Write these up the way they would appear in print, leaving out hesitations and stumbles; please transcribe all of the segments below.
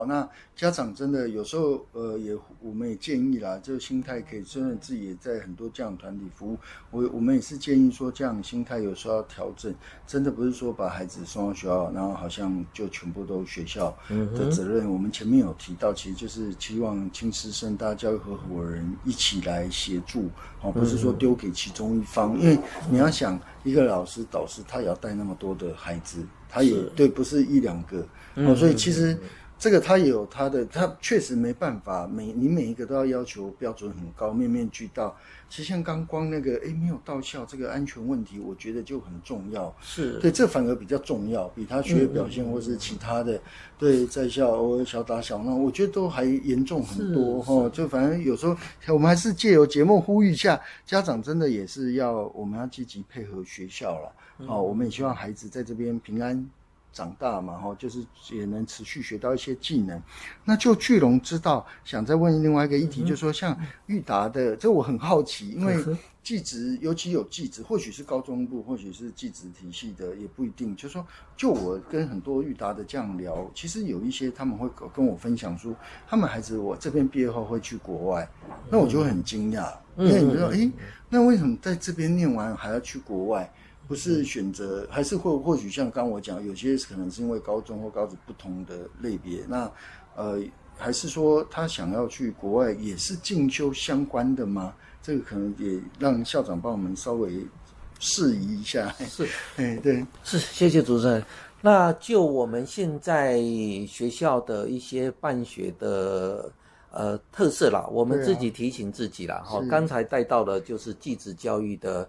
那家长真的有时候我们也建议啦，这个心态可以真的自己也在很多家长团体服务，我们也是建议说这样心态有时候要调整，真的不是说把孩子送到学校，然后好像就全部都学校的责任。我们前面有提到，其实就是期望亲师生大家教育合伙人一起来协助，不是说丢给其中一方，因为你要想一个老师导师他也要带那么多的孩子，他也对不是一两个，所以其实这个他也有他的，他确实没办法，你每一个都要求标准很高，面面俱到。其实像刚光那个没有到校这个安全问题，我觉得就很重要。 是， 对，这反而比较重要，比他学业表现或是其他的，对在校偶尔小打小闹，我觉得都还严重很多就反正有时候我们还是借由节目呼吁一下，家长真的也是我们要积极配合学校啦。我们也希望孩子在这边平安长大嘛，就是也能持续学到一些技能。那就巨龙知道，想再问另外一个议题，就是说像育达的，这我很好奇，因为技职尤其有技职，或许是高中部，或许是技职体系的，也不一定。就是说，就我跟很多育达的这样聊，其实有一些他们会跟我分享说，他们孩子我这边毕业后会去国外，那我就会很惊讶，因为你说，那为什么在这边念完还要去国外？不是选择，还是或许像刚我讲，有些可能是因为高中或高职不同的类别，那还是说他想要去国外也是进修相关的吗？这个可能也让校长帮我们稍微释疑一下。 是， 对， 是，谢谢主持人。那就我们现在学校的一些办学的特色啦，我们自己提醒自己啦。刚才带到的就是技职教育的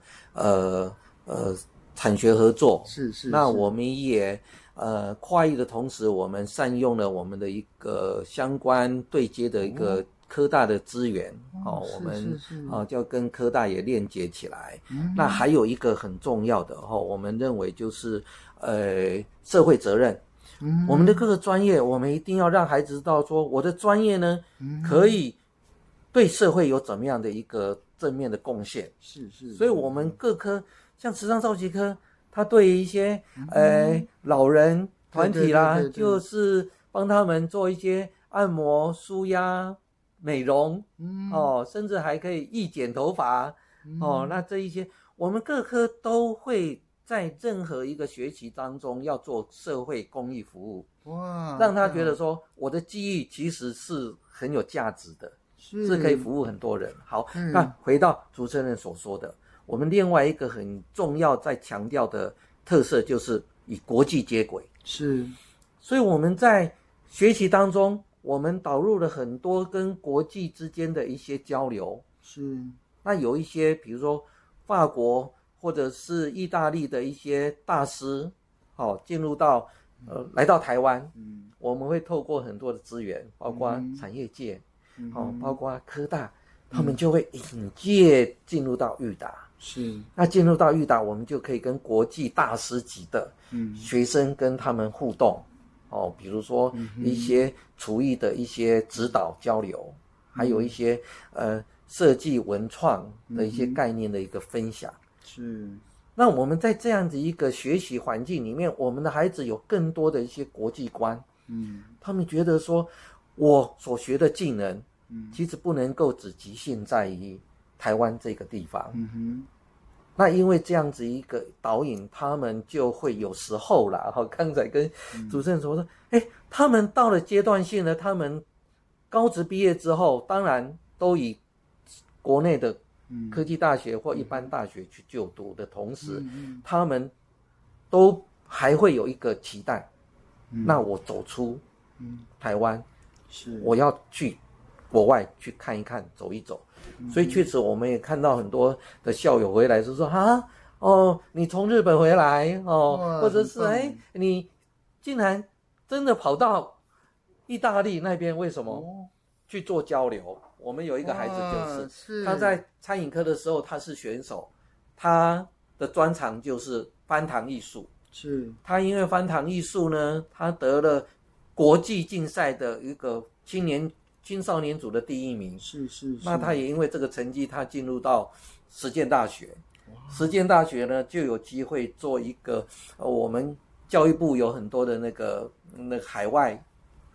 产学合作， 是。 那我们也跨域的同时，我们善用了我们的一个相关对接的一个科大的资源，我们就跟科大也链接起来。那还有一个很重要的我们认为就是社会责任。我们的各个专业，我们一定要让孩子知道说，我的专业呢，可以对社会有怎么样的一个正面的贡献。 是。 所以我们各科像时尚造型科，它对于一些老人团体啦，对，就是帮他们做一些按摩、舒压、美容，甚至还可以易剪头发，那这一些我们各科都会在任何一个学期当中要做社会公益服务，哇，让他觉得说我的技艺其实是很有价值的，是可以服务很多人。好，那回到主持人所说的，我们另外一个很重要在强调的特色就是与国际接轨。 是， 所以我们在学习当中，我们导入了很多跟国际之间的一些交流。 是， 那有一些比如说法国或者是意大利的一些大师，进入到来到台湾，我们会透过很多的资源，包括产业界，包括科大，他们就会引介进入到育达。 是， 那进入到育达，我们就可以跟国际大师级的学生跟他们互动，比如说一些厨艺的一些指导交流，还有一些设计文创的一些概念的一个分享。 是， 那我们在这样子一个学习环境里面，我们的孩子有更多的一些国际观，他们觉得说我所学的技能，其实不能够只局限在于台湾这个地方。那因为这样子一个导引，他们就会有时候啦，刚才跟主持人说，他们到了阶段性的，他们高职毕业之后，当然都以国内的科技大学或一般大学去就读的同时，他们都还会有一个期待，那我走出台湾，我要去国外去看一看，走一走。所以确实我们也看到很多的校友回来就说你从日本回来或者是你竟然真的跑到意大利那边，为什么去做交流？我们有一个孩子就是他在餐饮科的时候他是选手，他的专长就是翻糖艺术，是他因为翻糖艺术呢，他得了国际竞赛的一个青少年组的第1名，是。那他也因为这个成绩，他进入到实践大学。实践大学呢，就有机会做一个我们教育部有很多的那个海外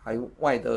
海外的